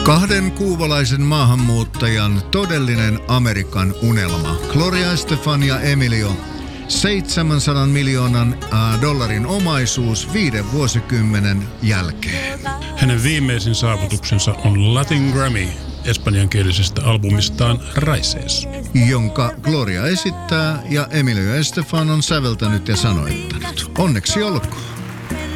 Kahden kuubalaisen maahanmuuttajan todellinen Amerikan unelma. Gloria Estefan ja Emilio. 700 miljoonan dollarin omaisuus 5 vuosikymmenen jälkeen. Hänen viimeisin saavutuksensa on Latin Grammy espanjankielisestä albumistaan Raíces, jonka Gloria esittää ja Emilio Estefan on säveltänyt ja sanoittanut. Onneksi olkoon.